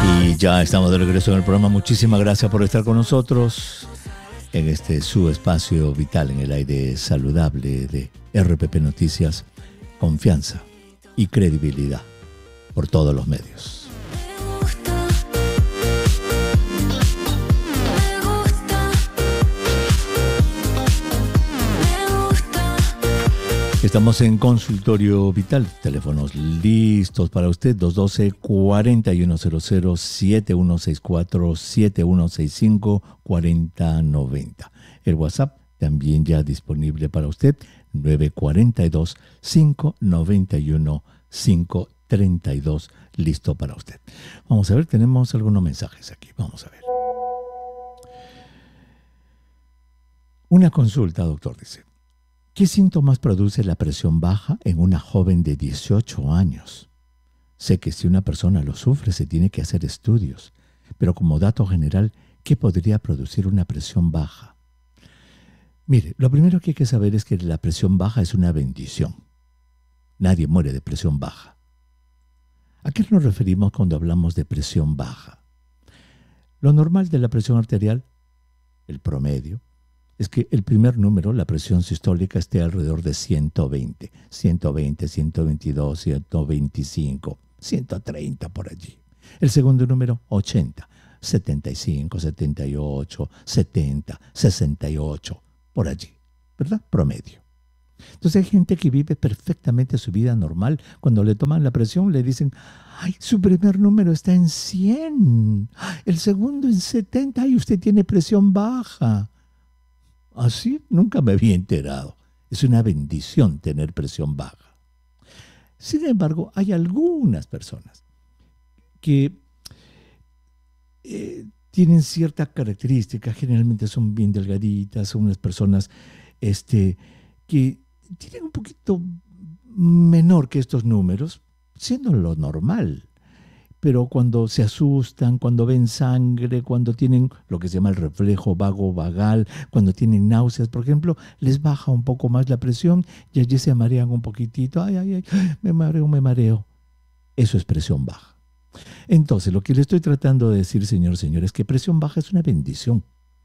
Y ya estamos de regreso en el programa. Muchísimas gracias por estar con nosotros en este su espacio vital en el aire saludable de RPP Noticias. Confianza y credibilidad por todos los medios. Estamos en Consultorio Vital, teléfonos listos para usted, 212-4100, 7164, 7165, 4090. El WhatsApp también ya disponible para usted, 942-591-532, listo para usted. Vamos a ver, tenemos algunos mensajes aquí, vamos a ver. Una consulta, doctor, dice. ¿Qué síntomas produce la presión baja en una joven de 18 años? Sé que si una persona lo sufre se tiene que hacer estudios, pero como dato general, ¿qué podría producir una presión baja? Mire, lo primero que hay que saber es que la presión baja es una bendición. Nadie muere de presión baja. ¿A qué nos referimos cuando hablamos de presión baja? Lo normal de la presión arterial, el promedio, es que el primer número, la presión sistólica, esté alrededor de 120, 122, 125, 130 por allí. El segundo número, 80, 75, 78, 70, 68, por allí, ¿verdad? Promedio. Entonces hay gente que vive perfectamente su vida normal. Cuando le toman la presión le dicen, ¡ay, su primer número está en 100! El segundo en 70, ¡ay, usted tiene presión baja! Así nunca me había enterado. Es una bendición tener presión baja. Sin embargo, hay algunas personas que tienen ciertas características, generalmente son bien delgaditas, son unas personas que tienen un poquito menor que estos números, siendo lo normal. Pero cuando se asustan, cuando ven sangre, cuando tienen lo que se llama el reflejo vago-vagal, cuando tienen náuseas, por ejemplo, les baja un poco más la presión y allí se marean un poquitito. ¡Ay, me mareo! Eso es presión baja. Entonces, lo que le estoy tratando de decir, señor, es que presión baja es una bendición.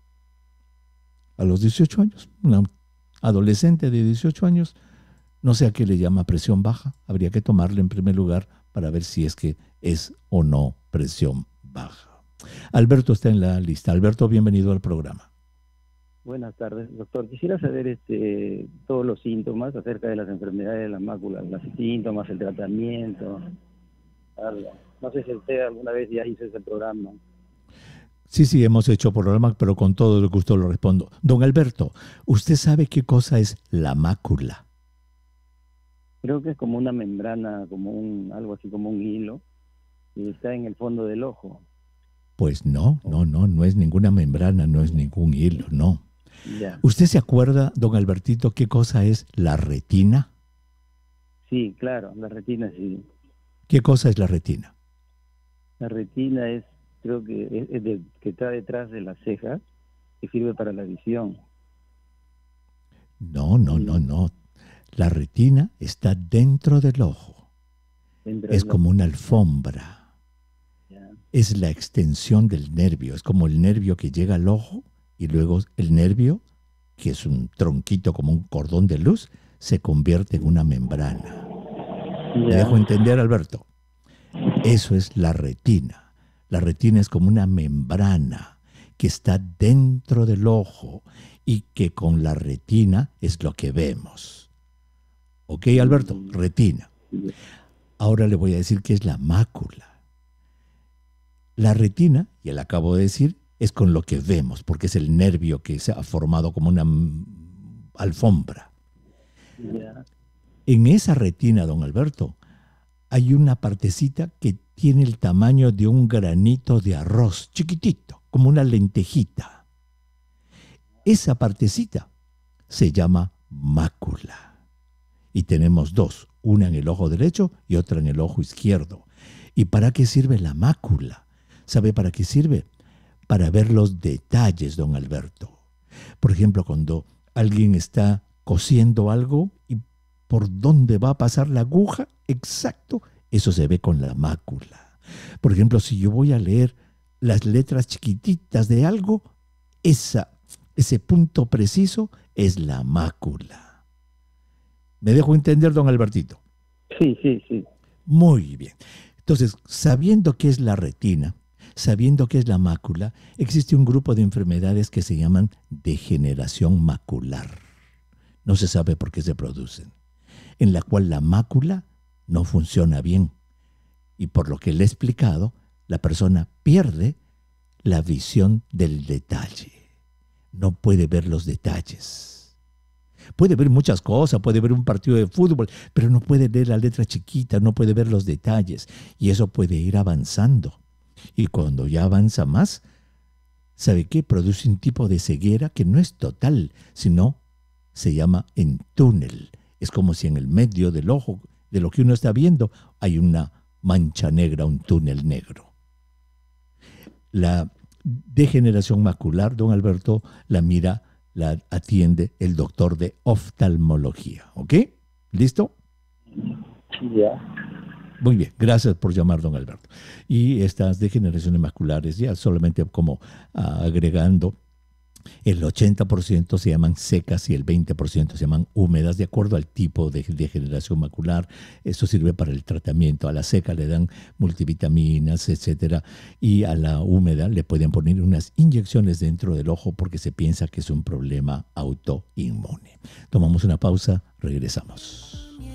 A los 18 años, una adolescente de 18 años, no sé a qué le llama presión baja. Habría que tomarle en primer lugar para ver si es que es o no presión baja. Alberto está en la lista. Alberto, bienvenido al programa. Buenas tardes, doctor. Quisiera saber todos los síntomas acerca de las enfermedades de la mácula, los síntomas, el tratamiento, algo. No sé si usted alguna vez ya hizo ese programa. Sí, hemos hecho programa, pero con todo el gusto lo respondo. Don Alberto, ¿usted sabe qué cosa es la mácula? Creo que es como una membrana, algo así como un hilo, y está en el fondo del ojo. Pues no es ninguna membrana, no es ningún hilo, no. Ya. ¿Usted se acuerda, don Albertito, qué cosa es la retina? Sí, claro, la retina sí. ¿Qué cosa es la retina? La retina creo que que está detrás de las cejas, que sirve para la visión. No. La retina está dentro del ojo. Es como una alfombra. Ya. Es la extensión del nervio. Es como el nervio que llega al ojo y luego el nervio, que es un tronquito como un cordón de luz, se convierte en una membrana. Ya. ¿Me dejo entender, Alberto? Eso es la retina. La retina es como una membrana que está dentro del ojo y que con la retina es lo que vemos. ¿Ok, Alberto? Retina. Ahora le voy a decir qué es la mácula. La retina, ya le acabo de decir, es con lo que vemos, porque es el nervio que se ha formado como una alfombra. Ya. En esa retina, don Alberto, hay una partecita que tiene el tamaño de un granito de arroz, chiquitito, como una lentejita. Esa partecita se llama mácula. Y tenemos dos, una en el ojo derecho y otra en el ojo izquierdo. ¿Y para qué sirve la mácula? ¿Sabe para qué sirve? Para ver los detalles, don Alberto. Por ejemplo, cuando alguien está cosiendo algo y por dónde va a pasar la aguja, exacto, eso se ve con la mácula. Por ejemplo, si yo voy a leer las letras chiquititas de algo, ese punto preciso es la mácula. ¿Me dejo entender, don Albertito? Sí, sí, sí. Muy bien. Entonces, sabiendo qué es la retina, sabiendo qué es la mácula, existe un grupo de enfermedades que se llaman degeneración macular. No se sabe por qué se producen, en la cual la mácula no funciona bien. Y por lo que le he explicado, la persona pierde la visión del detalle. No puede ver los detalles. Puede ver muchas cosas, puede ver un partido de fútbol, pero no puede leer la letra chiquita, no puede ver los detalles. Y eso puede ir avanzando. Y cuando ya avanza más, ¿sabe qué? Produce un tipo de ceguera que no es total, sino se llama en túnel. Es como si en el medio del ojo, de lo que uno está viendo, hay una mancha negra, un túnel negro. La degeneración macular, don Alberto, la atiende el doctor de oftalmología. ¿Ok? ¿Listo? Ya. Muy bien, gracias por llamar, don Alberto. Y estas degeneraciones maculares, ya solamente como agregando, el 80% se llaman secas y el 20% se llaman húmedas, de acuerdo al tipo de degeneración macular. Eso sirve para el tratamiento. A la seca le dan multivitaminas, etcétera, y a la húmeda le pueden poner unas inyecciones dentro del ojo porque se piensa que es un problema autoinmune. Tomamos una pausa, regresamos.